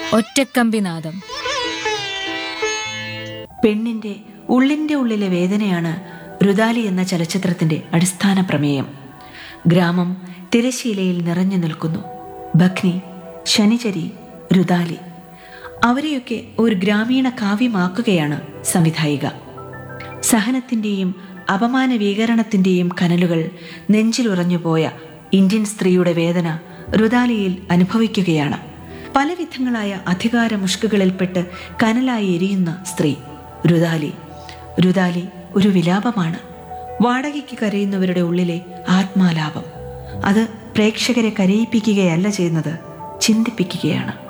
ഒറ്റക്കമ്പിനാദം. പെണ്ണിന്റെ ഉള്ളിന്റെ ഉള്ളിലെ വേദനയാണ് രുദാലി എന്ന ചലച്ചിത്രത്തിന്റെ അടിസ്ഥാന പ്രമേയം. ഗ്രാമം തിരശീലയിൽ നിറഞ്ഞു നിൽക്കുന്നു. ഭഗ്നി, ശനിചരി, രുദാലി അവരെയൊക്കെ ഒരു ഗ്രാമീണ കാവ്യമാക്കുകയാണ് സംവിധായിക. സഹനത്തിന്റെയും അപമാന വീകരണത്തിന്റെയും കനലുകൾ നെഞ്ചിലുറഞ്ഞുപോയ ഇന്ത്യൻ സ്ത്രീയുടെ വേദന രുദാലിയിൽ അനുഭവിക്കുകയാണ്. പലവിധങ്ങളായ അധികാര മുഷ്കുകളിൽപ്പെട്ട് കനലായി എരിയുന്ന സ്ത്രീ രുദാലി. രുദാലി ഒരു വിലാപമാണ്. വാടകയ്ക്ക് കരയുന്നവരുടെ ഉള്ളിലെ ആത്മാലാപം. അത് പ്രേക്ഷകരെ കരയിപ്പിക്കുകയല്ല ചെയ്യുന്നത്, ചിന്തിപ്പിക്കുകയാണ്.